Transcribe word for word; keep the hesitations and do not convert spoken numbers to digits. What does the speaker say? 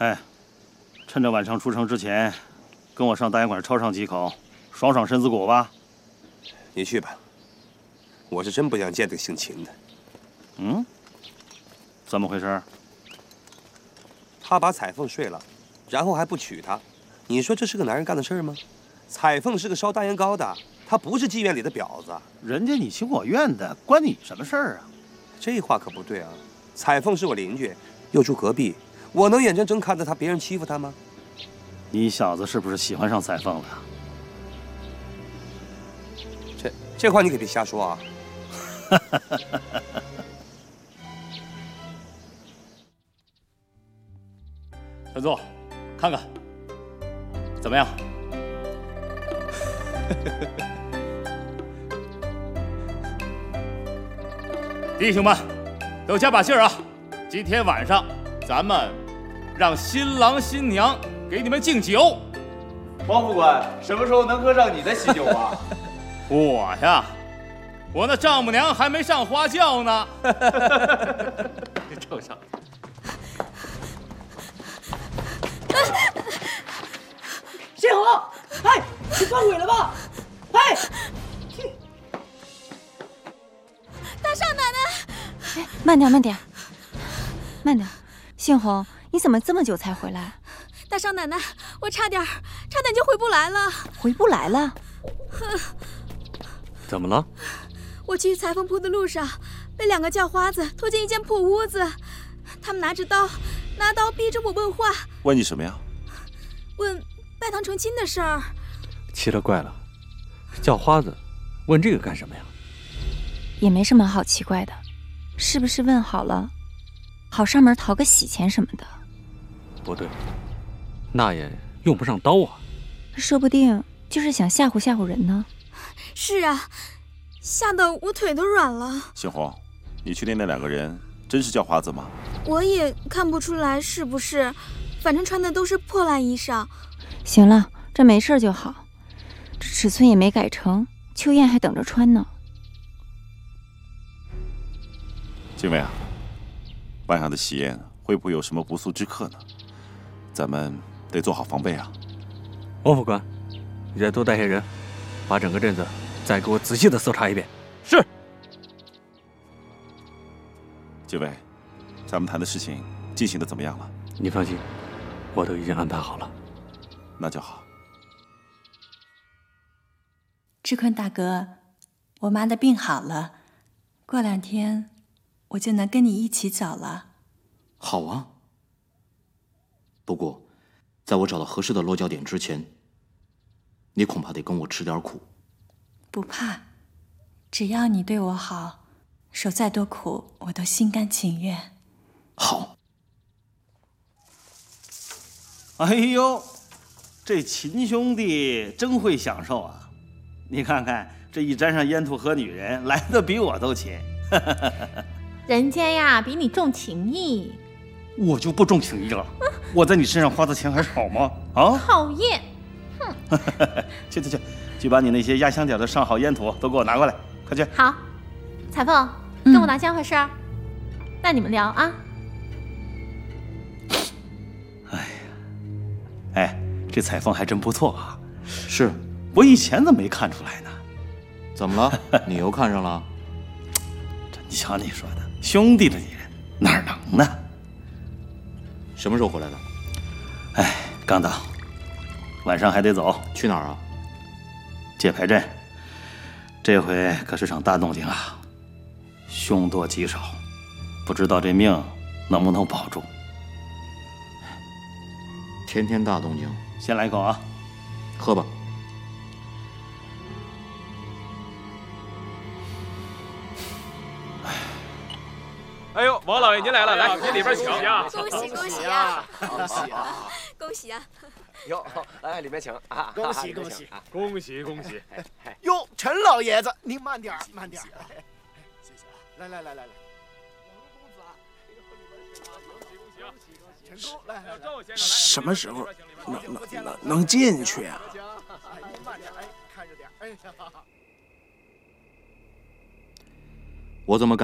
哎，趁着晚上出城之前，跟我上大烟馆抄上几口，爽爽身子骨吧。 你去吧，我是真不想见这个姓秦的。 嗯？怎么回事？ 他把彩凤睡了，然后还不娶她，你说这是个男人干的事儿吗？彩凤是个烧大烟膏的，她不是妓院里的婊子。 人家你情我愿的，关你什么事儿啊？ 这话可不对啊！彩凤是我邻居，又住隔壁，我能眼睁睁看着她别人欺负她吗？ 你小子是不是喜欢上彩凤了？ 这这话你可别瞎说啊！ 陈总，看看怎么样？弟兄们，都加把劲儿啊！今天晚上咱们让新郎新娘给你们敬酒。 王副官，什么时候能喝上你的喜酒啊？ 我呀，我那丈母娘还没上花轿呢。臭小子！ 谢红，哎，你撞鬼了吧？哎， 大少奶奶， 哎，慢点，慢点，慢点。杏红，你怎么这么久才回来？ 大少奶奶，我差点，差点就回不来了。 回不来了？ 怎么了？ 我去裁缝铺的路上，被两个叫花子拖进一间破屋子，他们拿着刀，拿刀逼着我问话。 问你什么呀？ 问拜堂成亲的事儿。 奇了怪了，叫花子问这个干什么呀？ 也没什么好奇怪的，是不是问好了，好上门讨个喜钱什么的？ 不对，那也用不上刀啊。 说不定就是想吓唬吓唬人呢。 是啊，吓得我腿都软了。 杏红，你确定那两个人真是叫花子吗？ 我也看不出来是不是，反正穿的都是破烂衣裳。 行了，这没事就好，这尺寸也没改成，秋燕还等着穿呢。 静薇啊，晚上的喜宴会不会有什么不速之客呢？咱们得做好防备啊。 王副官，你再多带些人，把整个镇子再给我仔细的搜查一遍。 是。 静薇，咱们谈的事情进行的怎么样了？ 你放心，我都已经安排好了。 那就好。 志坤大哥，我妈的病好了，过两天我就能跟你一起走了。 好啊，不过在我找到合适的落脚点之前，你恐怕得跟我吃点苦。 不怕，只要你对我好，受再多苦我都心甘情愿。 好。 哎呦，这秦兄弟真会享受啊！你看看，这一沾上烟土和女人，来的比我都勤。 人家呀，比你重情义。 我就不重情义了，我在你身上花的钱还少吗？啊！ 讨厌！哼！ 去去去，去把你那些压箱底的上好烟土都给我拿过来，快去！ 好，彩凤，跟我拿枪回事儿。那你们聊啊。 哎呀，哎，这彩凤还真不错啊。 是， 我以前怎么没看出来呢？ 怎么了？你又看上了？ 这你瞧你说的，兄弟的女人哪儿能呢？ 什么时候回来的？ 哎，刚到，晚上还得走。 去哪儿啊？ 界牌阵，这回可是场大动静啊，凶多吉少，不知道这命能不能保住。 天天大动静， 先来一口啊， 喝吧。 哎呦，王老爷您来了，来，您里边请啊！ 恭喜恭喜啊！ 恭喜啊！ 恭喜啊！ 哟，来里面请啊！ 恭喜恭喜恭喜恭喜！ 哟，陈老爷子，您慢点慢点谢谢啊！来来来来来，陈公来来来，什么时候能能能能进去啊？您慢点，哎，看着点，哎呀。 我怎么感